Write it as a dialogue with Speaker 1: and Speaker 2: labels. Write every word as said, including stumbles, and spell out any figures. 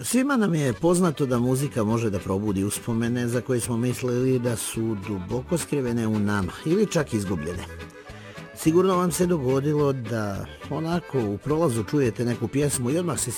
Speaker 1: Svima nam je poznato da muzika može da probudi uspomene za koje smo mislili da su duboko skrivene u nama ili čak izgubljene. Sigurno vam se dogodilo da onako u prolazu čujete neku pjesmu i odmah se